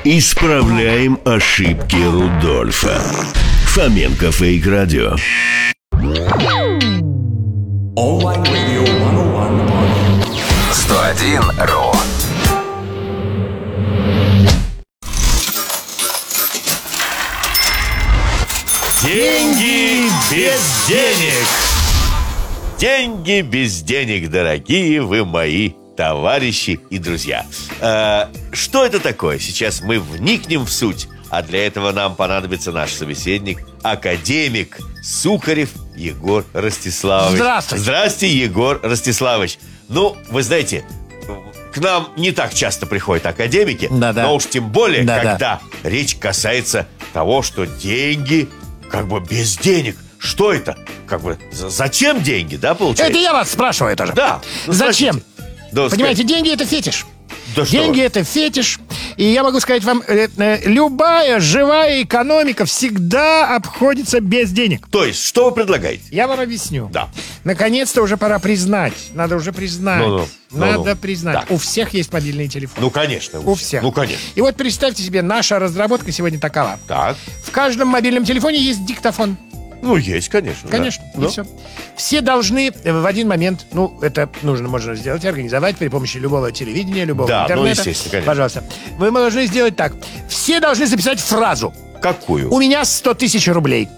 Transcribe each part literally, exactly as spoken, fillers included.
Исправляем ошибки Рудольфа. Фоменко Фейк Радио. Онлайн радио сто один РУ. Деньги без денег. Деньги без денег, дорогие вы мои товарищи и друзья. А, что это такое? Сейчас мы вникнем в суть. А для этого нам понадобится наш собеседник, академик Сухарев Егор Ростиславович. Здравствуйте. Здравствуйте, Егор Ростиславович. Ну, вы знаете, к нам не так часто приходят академики, Да-да. но уж тем более, Да-да. когда речь касается того, что деньги как бы без денег. Что это? Как бы за- зачем деньги, да, получается? Это я вас спрашиваю тоже. Да. Ну, Зачем? спросите. Да, Понимаете, скажите. деньги — это фетиш. Да что Деньги — вы. это фетиш. И я могу сказать вам, э, э, любая живая экономика всегда обходится без денег. То есть, что вы предлагаете? Я вам объясню. Да. Наконец-то уже пора признать. Надо уже признать. Ну-ну, Надо ну-ну. признать. Так. У всех есть мобильные телефоны. Ну, конечно. У всех. Ну, конечно. И вот представьте себе, наша разработка сегодня такова. Так. В каждом мобильном телефоне есть диктофон. Ну, есть, конечно. да. Конечно, и Ну, все. Все должны в один момент, ну, это нужно, можно сделать, организовать при помощи любого телевидения, любого Да, ну, интернета. естественно, конечно. Пожалуйста. Вы должны сделать так. Все должны записать фразу. Какую? У меня сто тысяч рублей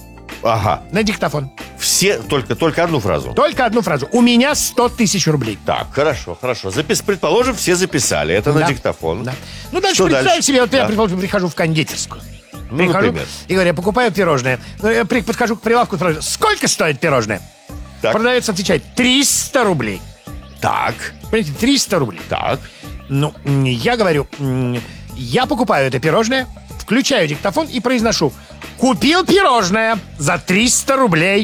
Ага. на диктофон. Все, только, только одну фразу. Только одну фразу. У меня сто тысяч рублей. Так, хорошо, хорошо. Запис... Предположим, все записали. Это Да. на диктофон. Да. Ну, дальше Что представь дальше? себе, вот я, Да. предположим, прихожу в кондитерскую. Ну, Прихожу например. и говорю, я покупаю пирожное. Ну, я при- подхожу к прилавку и спрашиваю, сколько стоит пирожное? Так. Продавец отвечает, триста рублей. Так, Понимаете, триста рублей. так. Ну, м, я говорю, м, я покупаю это пирожное, включаю диктофон и произношу: купил пирожное за триста рублей.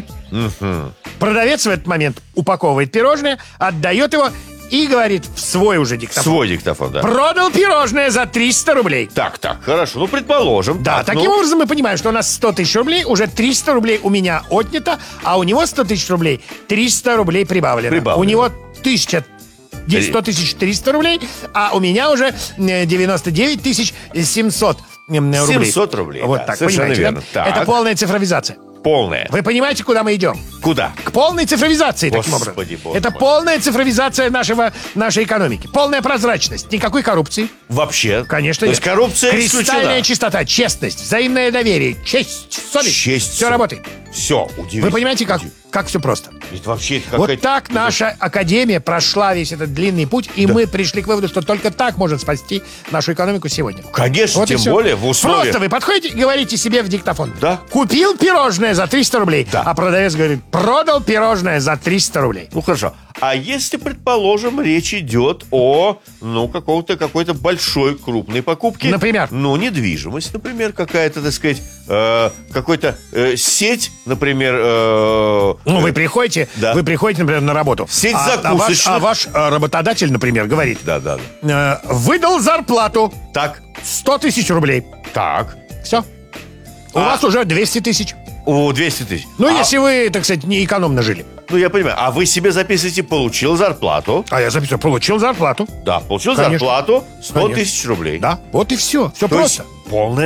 Продавец в этот момент упаковывает пирожное, отдает его и говорит в свой уже диктофон: Свой диктофон, да. продал пирожное за триста рублей. Так, так, хорошо. Ну, предположим. Да, Так, таким ну, образом мы понимаем, что у нас сто тысяч рублей, уже триста рублей у меня отнято, а у него сто тысяч рублей, триста рублей прибавлено. Прибавлено. У него тысяча, сто тысяч триста рублей, а у меня уже э, девяносто девять тысяч семьсот м, рублей. семьсот рублей, Вот да, так, совершенно понимаете, верно. да? Так. Это полная цифровизация. Полное. Вы понимаете, куда мы идем? Куда? К полной цифровизации, таким образом. Господи, боже Это мой. полная цифровизация нашего, нашей экономики. Полная прозрачность. Никакой коррупции. Вообще. Конечно, То есть нет. коррупция Кристальная исключена. чистота, честность, взаимное доверие, честь, совесть. Честь, Все совесть. работает. Все, удивительно. Вы понимаете, как, как все просто? Ведь вообще это Вот какая-то- так наша академия прошла весь этот длинный путь, и мы пришли к выводу, что только так может спасти нашу экономику сегодня. Конечно, Вот и тем всё. более в условиях... Просто вы подходите и говорите себе в диктофон: Да. купил пирожное за триста рублей, Да. а продавец говорит: продал пирожное за триста рублей. Ну, хорошо. А если, предположим, речь идет о, ну, какого-то, какой-то большой, крупной покупке? Например? Ну, недвижимость, например, какая-то, так сказать, э, какой-то э, сеть, например... э, Ну, вы э, приходите, да. вы приходите, например, на работу. Сеть а, а ваш, закусочных. а ваш э, работодатель, например, говорит: Да, да, да. э, выдал зарплату Так, сто тысяч рублей. так. Все. У А- вас уже двести тысяч. О, двести тысяч. Ну, А, если вы, так сказать, не экономно жили. Ну, я понимаю. А вы себе записываете, получил зарплату. А я записал, получил зарплату. Да, получил Конечно. зарплату сто Конечно. тысяч рублей. Да, вот и все. Все То просто. есть полная